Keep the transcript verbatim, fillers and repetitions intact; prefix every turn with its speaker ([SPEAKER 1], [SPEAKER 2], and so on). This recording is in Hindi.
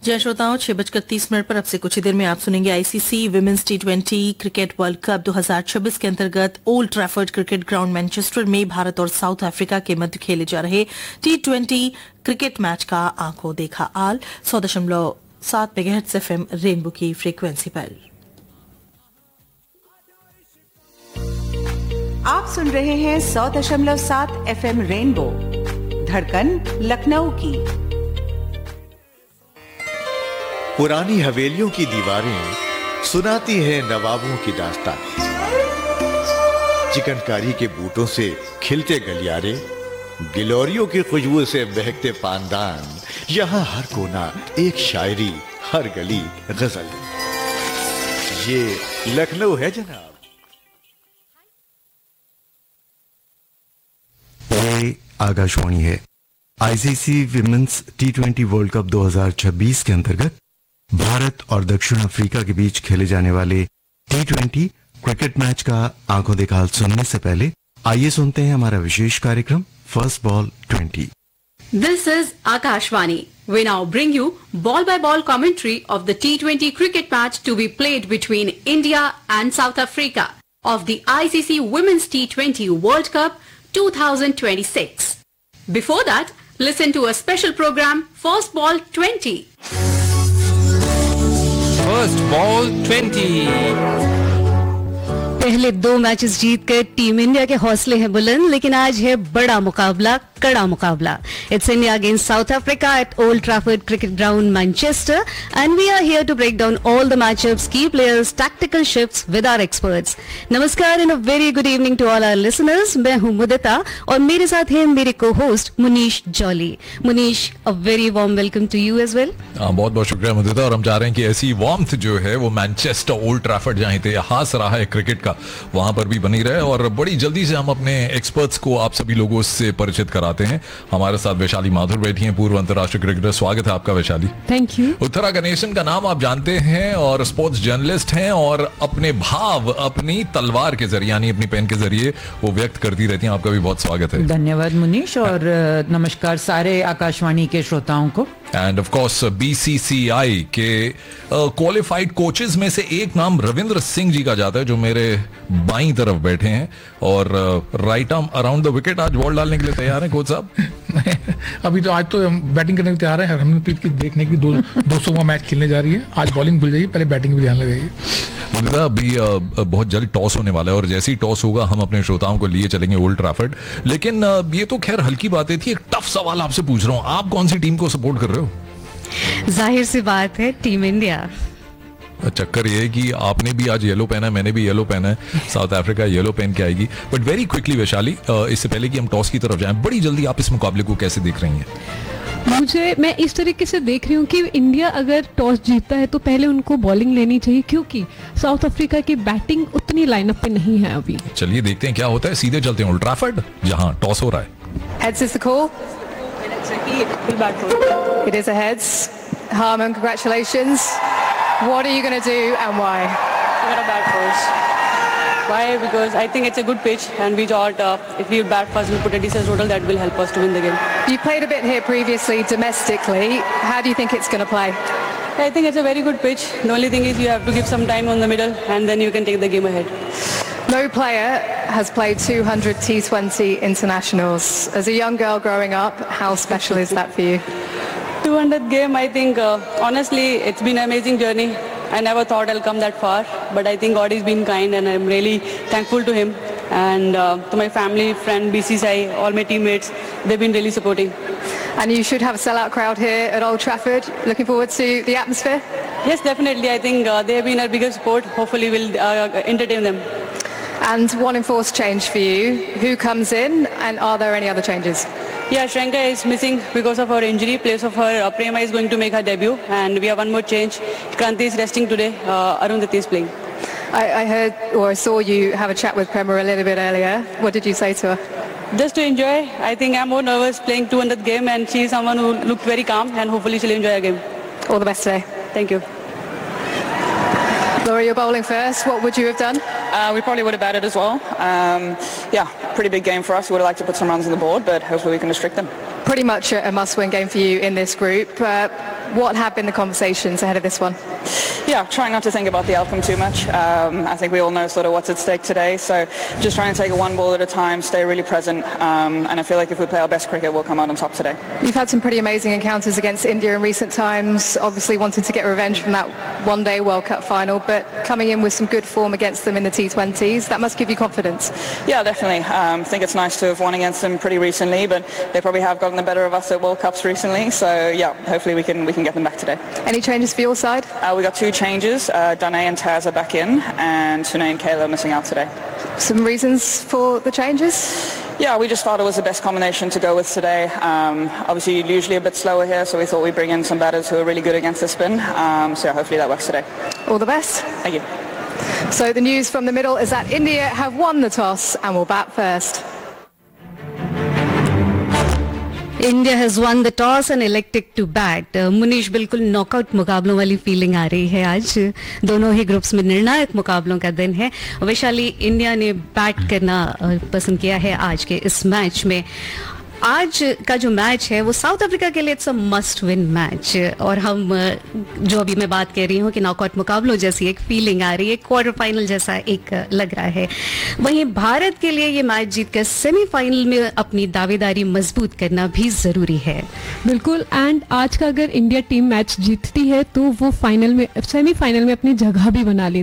[SPEAKER 1] जय श्रोताओं, छह बजकर तीस मिनट पर अब से कुछ ही देर में आप सुनेंगे ICC women's T twenty cricket world cup दो हज़ार छब्बीस के अंतर्गत old Trafford cricket ground Manchester में भारत और साउथ अफ्रीका के मध्य खेले जा रहे टी ट्वेंटी क्रिकेट मैच का आंखों देखा हाल सौ दशमलव सात मेगाहर्ट्ज एफएम रेनबो की फ्रीक्वेंसी पर।
[SPEAKER 2] आप सुन रहे हैं सौ दशमलव सात एफएम रेनबो, धड़कन लखनऊ की।
[SPEAKER 3] पुरानी हवेलियों की दीवारें सुनाती है नवाबों की दास्तानें। चिकनकारी के बूटों से खिलते गलियारे, गिलोरियों की खुशबू से महकते पानदान, यहाँ हर कोना एक शायरी, हर गली गजल। ये लखनऊ है जनाब।
[SPEAKER 4] ये आकाशवाणी है। ICC women's T twenty world cup दो हज़ार छब्बीस के अंतर्गत भारत और दक्षिण अफ्रीका के बीच खेले जाने वाले टी ट्वेंटी क्रिकेट मैच का आंखों देखा हाल सुनने से पहले आइए सुनते हैं हमारा विशेष कार्यक्रम first ball twenty.
[SPEAKER 5] This is Akashvani. We now bring you ball-by-ball commentary of the T twenty cricket match to be played between India and South Africa of the I C C Women's T twenty World Cup twenty twenty-six. Before that, listen to a special program, First Ball twenty.
[SPEAKER 6] First ball twenty.
[SPEAKER 7] पहले दो मैचेस जीतकर टीम इंडिया के हौसले हैं बुलंद, लेकिन आज है बड़ा मुकाबला, कड़ा मुकाबला। It's India against south Africa eight old Trafford cricket ground Manchester and we are here to break down all the matchups, की players, tactical shifts with our experts. नमस्कार and a very good evening to all our listeners. मैं हूं मुदिता और मेरे साथ हैं मेरे को host Munish jolly. Munish, a very warm welcome to you as well.
[SPEAKER 6] बहुत बहुत शुक्रिया मुदिता, और हम चाह रहे हैं कि ऐसी वार्मथ जो है वो मैनचेस्टर ओल्ड ट्रैफर्ड जहाँ इतिहास रहा है क्रिकेट का, वहां पर भी बनी रहे। और बड़ी जल्दी से हम अपने एक्सपर्ट्स को आप सभी लोगों से परिचित कराते हैं। हमारे साथ वैशाली माथुर बैठी हैं, पूर्व अंतर्राष्ट्रीय क्रिकेटर। स्वागत है आपका वैशाली।
[SPEAKER 7] Thank you.
[SPEAKER 6] उत्तरा गणेशन का नाम आप जानते हैं और स्पोर्ट्स जर्नलिस्ट हैं, और अपने भाव अपनी तलवार के जरिए यानी अपनी पेन के जरिए वो व्यक्त करती रहती हैं। आपका भी बहुत स्वागत है।
[SPEAKER 8] धन्यवाद मुनीश, और नमस्कार सारे आकाशवाणी के श्रोताओं को।
[SPEAKER 6] एंड ऑफ कोर्स बीसीसीआई के क्वालिफाइड कोचेस में से एक नाम रविंद्र सिंह जी का जाता है, जो मेरे बाईं तरफ बैठे हैं, और right arm around the wicket आज बॉल डालने के लिए तैयार हैं कोच साहब।
[SPEAKER 9] अभी तो आज तो हम बैटिंग करने के तैयार हैं। हरमनप्रीत की देखने की दो दो सौ मैच खेलने जा रही है। आज बॉलिंग भूल जाइए, पहले बैटिंग भी ध्यान लगाइए।
[SPEAKER 6] अभी बहुत जल्द टॉस होने वाला है, और जैसे ही टॉस होगा हम अपने श्रोताओं को लिए चलेंगे ओल्ड ट्रैफर्ड। लेकिन ये तो खैर हल्की बातें थी, एक टफ सवाल आपसे पूछ रहा हूँ, आप कौन सी टीम को सपोर्ट कर रहे हो?
[SPEAKER 7] जाहिर सी बात है, टीम इंडिया।
[SPEAKER 6] चक्कर ये है कि आपने भी आज येलो पहना है, मैंने भी येलो पहना है, साउथ अफ्रीका येलो पहन के आएगी। बट वेरी क्विकली वैशाली, इससे पहले कि हम टॉस की तरफ जाएं, बड़ी जल्दी आप इस मुकाबले को कैसे देख रही हैं?
[SPEAKER 10] मुझे मैं इस तरीके से देख रही हूँ कि इंडिया अगर टॉस जीतता है तो पहले उनको बॉलिंग लेनी चाहिए, क्योंकि साउथ अफ्रीका की बैटिंग उतनी लाइनअप पे नहीं है अभी।
[SPEAKER 6] चलिए देखते हैं क्या होता है, सीधे चलते हैं ओल्ड ट्रैफर्ड जहां टॉस हो रहा है।
[SPEAKER 11] Heads is the call. It is a heads. Harman, congratulations. What are you going to do and why?
[SPEAKER 12] We're going to bat first. Why? Because I think it's a good pitch, and we thought uh, if we bat first and put a decent total, that will help us to win the game.
[SPEAKER 11] You played a bit here previously domestically. How do you think it's going to play?
[SPEAKER 12] I think it's a very good pitch. The only thing is you have to give some time on the middle, and then you can take the game ahead.
[SPEAKER 11] No player has played two hundred T twenty internationals. As a young girl growing up, how special is that for you?
[SPEAKER 12] two hundredth game, I think, uh, honestly, it's been an amazing journey. I never thought I'll come that far, but I think God has been kind, and I'm really thankful to him. And uh, to my family, friend, B C C I, all my teammates, they've been really supporting.
[SPEAKER 11] And you should have a sellout crowd here at Old Trafford. Looking forward to the atmosphere?
[SPEAKER 12] Yes, definitely. I think uh, they have been our biggest support. Hopefully we'll uh, entertain them.
[SPEAKER 11] And one enforced change for you. Who comes in, and are there any other changes?
[SPEAKER 12] Yeah, Shrenka is missing because of her injury. Place of her, uh, Prema is going to make her debut, and we have one more change. Kranti is resting today. Uh, Arundhati is playing.
[SPEAKER 11] I, I heard, or I saw you have a chat with Prema a little bit earlier. What did you say to her?
[SPEAKER 12] Just to enjoy. I think I'm more nervous playing two hundredth game, and she is someone who looked very calm, and hopefully she'll enjoy her game.
[SPEAKER 11] All the best today.
[SPEAKER 12] Thank you.
[SPEAKER 11] Laura, you're bowling first. What would you have done?
[SPEAKER 13] Uh, we probably would have batted as well. Um, yeah, pretty big game for us. We would have liked to put some runs on the board, but hopefully we can restrict them.
[SPEAKER 11] Pretty much a, a must-win game for you in this group. Uh, What have been the conversations ahead of this one?
[SPEAKER 13] Yeah, trying not to think about the outcome too much. Um, I think we all know sort of what's at stake today, so just trying to take it one ball at a time, stay really present, um, and I feel like if we play our best cricket, we'll come out on top today.
[SPEAKER 11] You've had some pretty amazing encounters against India in recent times, obviously wanted to get revenge from that one-day World Cup final, but coming in with some good form against them in the T twenties, that must give you confidence.
[SPEAKER 13] Yeah, definitely. I um, think it's nice to have won against them pretty recently, but they probably have gotten the better of us at World Cups recently, so yeah, hopefully we can we can get them back today.
[SPEAKER 11] Any changes for your side?
[SPEAKER 13] Uh, we got two changes. Uh, Dane and Taz are back in, and Sune and Kayla are missing out today.
[SPEAKER 11] Some reasons for the changes?
[SPEAKER 13] Yeah, we just thought it was the best combination to go with today. Um, obviously, usually a bit slower here, so we thought we'd bring in some batters who are really good against the spin. Um, so yeah, hopefully that works today.
[SPEAKER 11] All the best.
[SPEAKER 13] Thank you.
[SPEAKER 11] So the news from the middle is that India have won the toss and will bat first.
[SPEAKER 7] India has one the toss and elected to bat. Munish, बिल्कुल नॉकआउट मुकाबलों वाली फीलिंग आ रही है आज. दोनों ही ग्रुप्स में निर्णायक मुकाबलों का दिन है. वैशाली, इंडिया ने बैट करना पसंद किया है आज के इस मैच में. आज का जो मैच है वो साउथ अफ्रीका के लिए it's a must win match. और हम जो अभी मैं बात कर रही हूँ कि नॉकआउट मुकाबलों जैसी एक फीलिंग आ रही है, क्वार्टर फाइनल जैसा एक लग रहा है. वहीं भारत के लिए ये मैच जीतकर सेमीफाइनल में अपनी दावेदारी मजबूत करना भी जरूरी है.
[SPEAKER 10] बिल्कुल. एंड आज का अगर इंडिया टीम मैच जीतती है तो वो फाइनल में, सेमीफाइनल में अपनी जगह भी बना लेती